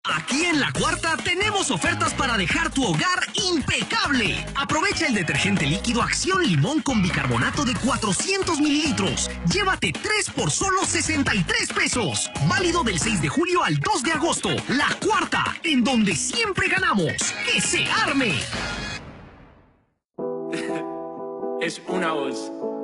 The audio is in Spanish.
Aquí en La Cuarta tenemos ofertas para dejar tu hogar impecable. Aprovecha el detergente líquido Acción Limón con bicarbonato de 400 mililitros. Llévate 3 por solo 63 pesos. Válido del 6 de julio al 2 de agosto. La Cuarta, en donde siempre ganamos. ¡Que se arme! Es una voz.